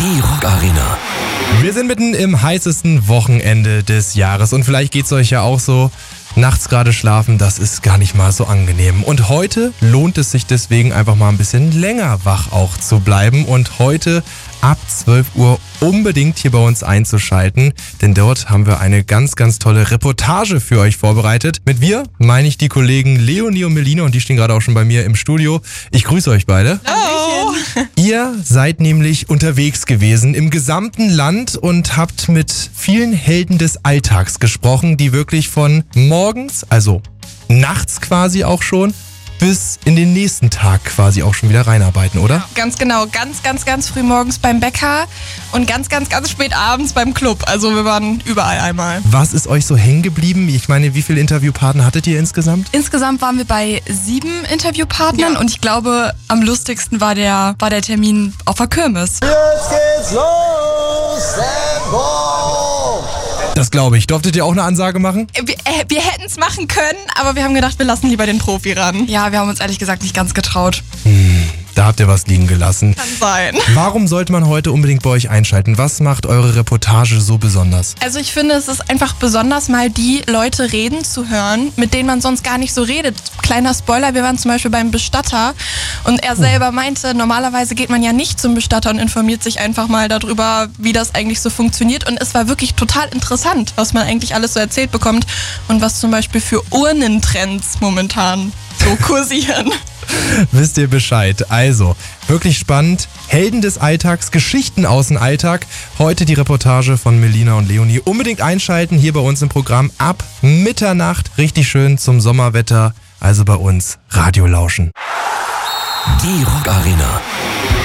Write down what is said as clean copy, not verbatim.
Die Rock Arena. Wir sind mitten im heißesten Wochenende des Jahres und vielleicht geht's euch ja auch so. Nachts gerade schlafen, das ist gar nicht mal so angenehm. Und heute lohnt es sich deswegen einfach mal ein bisschen länger wach auch zu bleiben und heute ab 12 Uhr unbedingt hier bei uns einzuschalten, denn dort haben wir eine ganz, ganz tolle Reportage für euch vorbereitet. Mit wir meine ich die Kollegen Leonie und Melina und die stehen gerade auch schon bei mir im Studio. Ich grüße euch beide. Hallo. Ihr seid nämlich unterwegs gewesen im gesamten Land und habt mit vielen Helden des Alltags gesprochen, die wirklich von morgens, also nachts quasi auch schon, bis in den nächsten Tag quasi auch schon wieder reinarbeiten, oder? Ganz genau, ganz früh morgens beim Bäcker und ganz spät abends beim Club. Also wir waren überall einmal. Was ist euch so hängen geblieben? Ich meine, wie viele Interviewpartner hattet ihr insgesamt? Insgesamt waren wir bei 7 Interviewpartnern und ich glaube, am lustigsten war der Termin auf der Kirmes. Jetzt geht's los, Stand Das glaube ich. Durftet ihr auch eine Ansage machen? Wir hätten es machen können, aber wir haben gedacht, wir lassen lieber den Profi ran. Ja, wir haben uns ehrlich gesagt nicht ganz getraut. Da habt ihr was liegen gelassen. Kann sein. Warum sollte man heute unbedingt bei euch einschalten? Was macht eure Reportage so besonders? Also ich finde, es ist einfach besonders, mal die Leute reden zu hören, mit denen man sonst gar nicht so redet. Kleiner Spoiler, wir waren zum Beispiel beim Bestatter und er selber meinte, normalerweise geht man ja nicht zum Bestatter und informiert sich einfach mal darüber, wie das eigentlich so funktioniert. Und es war wirklich total interessant, was man eigentlich alles so erzählt bekommt und was zum Beispiel für Urnentrends momentan so kursieren. Wisst ihr Bescheid? Also, wirklich spannend. Helden des Alltags, Geschichten aus dem Alltag. Heute die Reportage von Melina und Leonie. Unbedingt einschalten hier bei uns im Programm ab Mitternacht. Richtig schön zum Sommerwetter. Also bei uns Radio lauschen. Die Rock Arena.